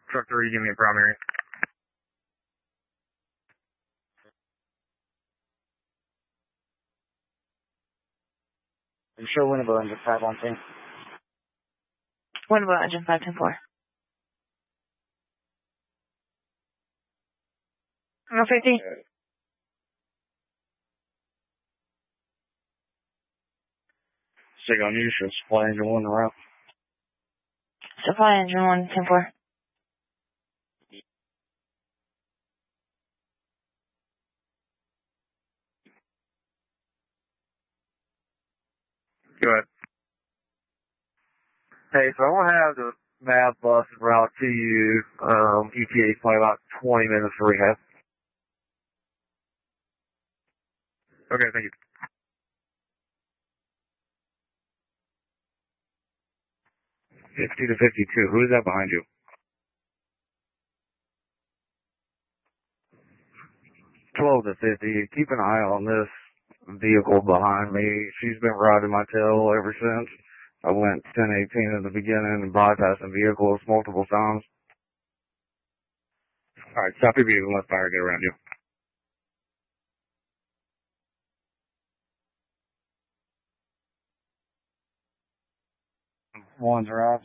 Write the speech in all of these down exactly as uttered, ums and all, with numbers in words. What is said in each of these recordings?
Truck three, give me a primary. You sure Winnable engine five one two? Winnable engine five ten four. No fifty. Sig on you, should supply engine one route. Supply engine one ten four. Go ahead. Hey, so I'm gonna have the map bus route to you, um, E T A probably about twenty minutes for rehab. Okay, thank you. fifty to fifty-two, who is that behind you? twelve to fifty, keep an eye on this vehicle behind me. She's been riding my tail ever since. I went ten eighteen in the beginning and bypassing vehicles multiple times. Alright, stop your vehicle and let fire get around you. One's arrived.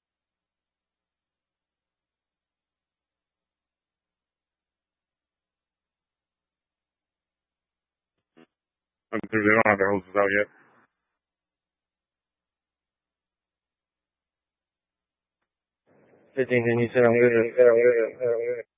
They don't have their hoses out yet. fifteen, and you said I'm good.